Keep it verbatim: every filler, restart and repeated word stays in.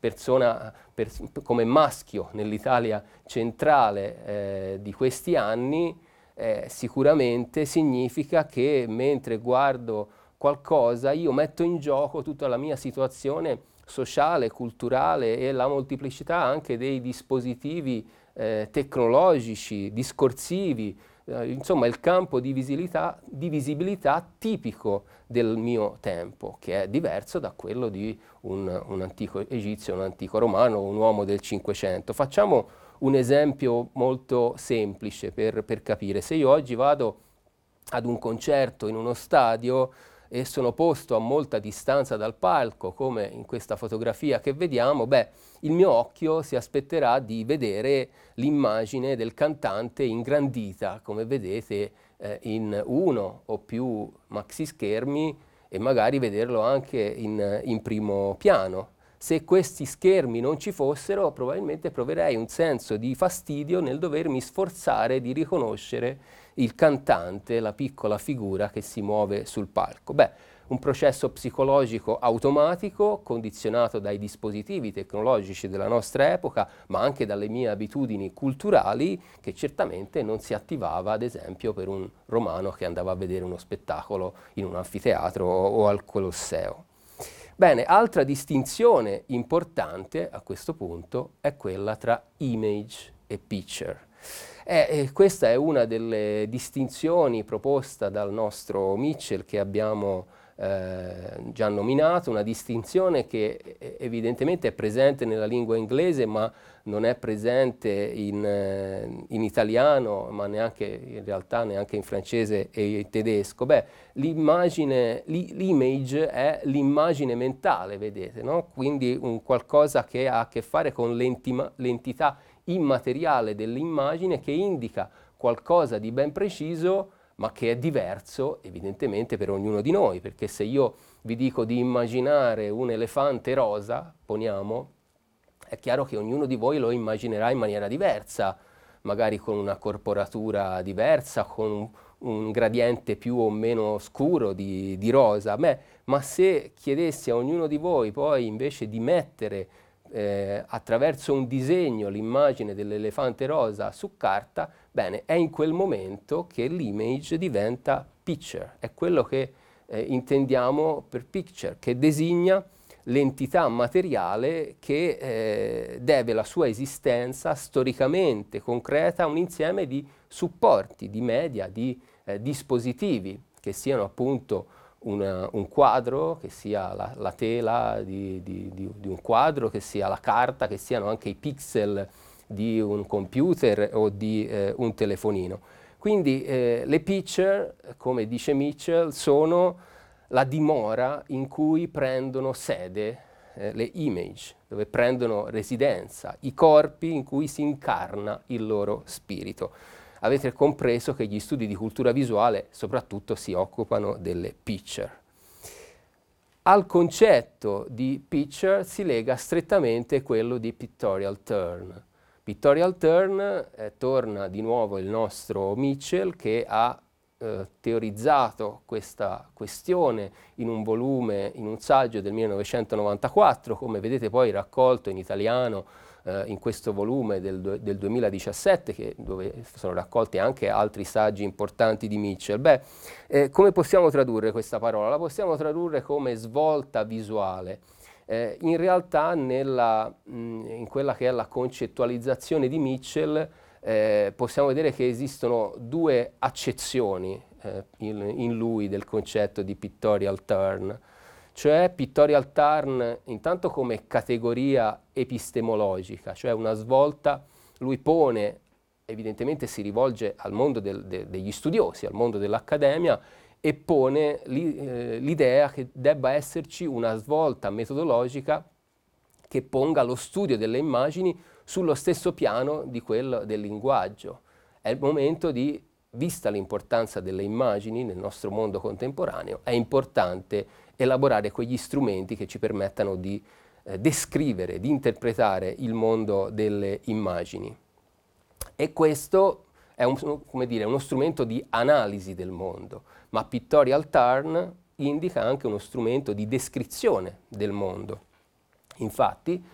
persona, per, come maschio nell'Italia centrale eh, di questi anni, eh, sicuramente significa che mentre guardo qualcosa io metto in gioco tutta la mia situazione sociale, culturale e la molteplicità anche dei dispositivi eh, tecnologici, discorsivi, eh, insomma il campo di visibilità, di visibilità tipico del mio tempo, che è diverso da quello di un, un antico egizio, un antico romano, un uomo del Cinquecento. Facciamo un esempio molto semplice per, per capire. Se io oggi vado ad un concerto in uno stadio e sono posto a molta distanza dal palco, come in questa fotografia che vediamo, beh, il mio occhio si aspetterà di vedere l'immagine del cantante ingrandita, come vedete eh, in uno o più maxi schermi, e magari vederlo anche in, in primo piano. Se questi schermi non ci fossero, probabilmente proverei un senso di fastidio nel dovermi sforzare di riconoscere il cantante, la piccola figura che si muove sul palco. Beh, un processo psicologico automatico, condizionato dai dispositivi tecnologici della nostra epoca, ma anche dalle mie abitudini culturali, che certamente non si attivava, ad esempio, per un romano che andava a vedere uno spettacolo in un anfiteatro o al Colosseo. Bene, altra distinzione importante a questo punto è quella tra image e picture. Eh, eh, questa è una delle distinzioni proposta dal nostro Mitchell, che abbiamo eh, già nominato, una distinzione che eh, evidentemente è presente nella lingua inglese, ma non è presente in, eh, in italiano, ma neanche in realtà neanche in francese e in tedesco. Beh, l'immagine, l'image è l'immagine mentale, vedete, no? Quindi un qualcosa che ha a che fare con l'entità immateriale dell'immagine, che indica qualcosa di ben preciso, ma che è diverso evidentemente per ognuno di noi, perché se io vi dico di immaginare un elefante rosa, poniamo, è chiaro che ognuno di voi lo immaginerà in maniera diversa, magari con una corporatura diversa, con un, un gradiente più o meno scuro di, di rosa. Beh, ma se chiedessi a ognuno di voi poi invece di mettere Eh, attraverso un disegno l'immagine dell'elefante rosa su carta, bene, è in quel momento che l'image diventa picture, è quello che eh, intendiamo per picture, che designa l'entità materiale che eh, deve la sua esistenza storicamente concreta a un insieme di supporti, di media, di eh, dispositivi, che siano appunto Una, un quadro, che sia la, la tela di, di, di, di un quadro, che sia la carta, che siano anche i pixel di un computer o di eh, un telefonino. Quindi eh, le picture, come dice Mitchell, sono la dimora in cui prendono sede eh, le image, dove prendono residenza, i corpi in cui si incarna il loro spirito. Avete compreso che gli studi di cultura visuale soprattutto si occupano delle picture. Al concetto di picture si lega strettamente quello di pictorial turn. Pictorial turn eh, torna di nuovo il nostro Mitchell, che ha eh, teorizzato questa questione in un volume, in un saggio del millenovecentonovantaquattro, come vedete poi raccolto in italiano in questo volume del, del duemiladiciassette, che, dove sono raccolti anche altri saggi importanti di Mitchell. Beh, eh, come possiamo tradurre questa parola? La possiamo tradurre come svolta visuale. Eh, in realtà nella, mh, in quella che è la concettualizzazione di Mitchell eh, possiamo vedere che esistono due accezioni eh, in, in lui del concetto di pictorial turn. Cioè pictorial turn intanto come categoria epistemologica, cioè una svolta, lui pone, evidentemente si rivolge al mondo del, de, degli studiosi, al mondo dell'accademia, e pone l'idea eh, che debba esserci una svolta metodologica che ponga lo studio delle immagini sullo stesso piano di quello del linguaggio. È il momento di, vista l'importanza delle immagini nel nostro mondo contemporaneo, è importante elaborare quegli strumenti che ci permettano di eh, descrivere, di interpretare il mondo delle immagini. E questo è un, come dire, uno strumento di analisi del mondo, ma pictorial turn indica anche uno strumento di descrizione del mondo. Infatti,